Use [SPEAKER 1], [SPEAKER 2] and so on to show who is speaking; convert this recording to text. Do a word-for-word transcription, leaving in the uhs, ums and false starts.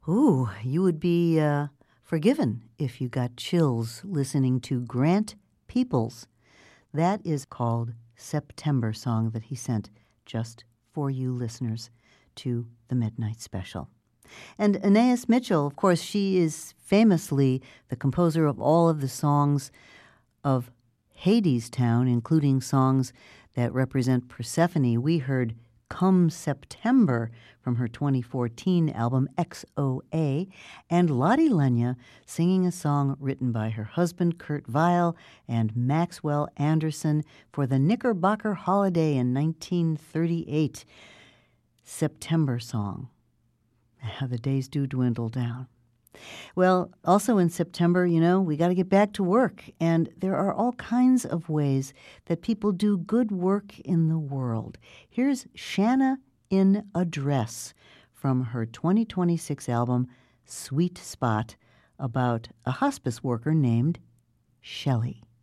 [SPEAKER 1] Ooh, you would be uh, forgiven if you got chills listening to Grant Peoples. That is called September Song that he sent just for you listeners to the Midnight Special. And Anais Mitchell, of course, she is famously the composer of all of the songs of Hadestown, including songs that represent Persephone. We heard Come September from her twenty fourteen album X O A, and Lotte Lenya singing a song written by her husband Kurt Weill and Maxwell Anderson for the Knickerbocker Holiday in nineteen thirty-eight. September Song. How the days do dwindle down. Well, also in September, you know, we got to get back to work, and there are all kinds of ways that people do good work in the world. Here's Shanna in a Dress from her twenty twenty-six album, Sweet Spot, about a hospice worker named Shelley.